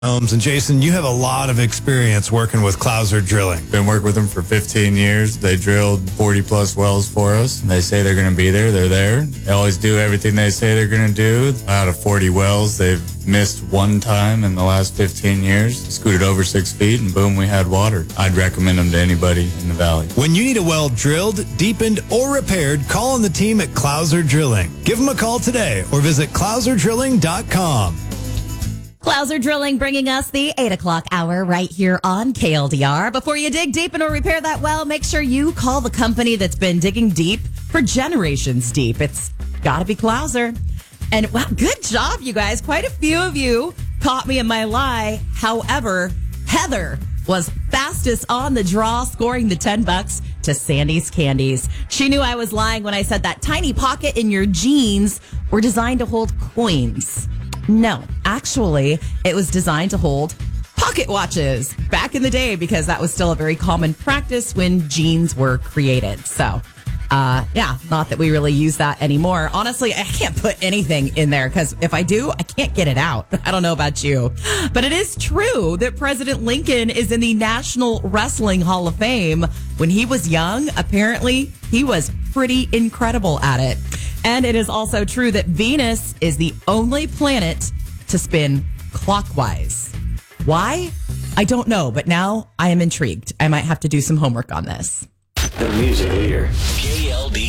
Holmes. And Jason, you have a lot of experience working with Clouser Drilling. Been working with them for 15 years. They drilled 40 plus wells for us. They say they're going to be there. They're there. They always do everything they say they're going to do. Out of 40 wells, they've missed one time in the last 15 years. Scooted over 6 feet and boom, we had water. I'd recommend them to anybody in the valley. When you need a well drilled, deepened, or repaired, call on the team at Clouser Drilling. Give them a call today or visit clouserdrilling.com. Clouser Drilling bringing us the 8 o'clock hour right here on KLDR. Before you dig deep and or repair that well, make sure you call the company that's been digging deep for generations deep. It's got to be Clouser. And wow, good job, you guys. Quite a few of you caught me in my lie. However, Heather was fastest on the draw, scoring the $10 to Sandy's Candies. She knew I was lying when I said that tiny pocket in your jeans were designed to hold coins. No, actually, it was designed to hold pocket watches back in the day because that was still a very common practice when jeans were created. So, not that we really use that anymore. Honestly, I can't put anything in there because if I do, I can't get it out. I don't know about you. But it is true that President Lincoln is in the National Wrestling Hall of Fame. When he was young, apparently, he was pretty incredible at it. And it is also true that Venus is the only planet to spin clockwise. Why? I don't know, but now I am intrigued. I might have to do some homework on this. The music leader.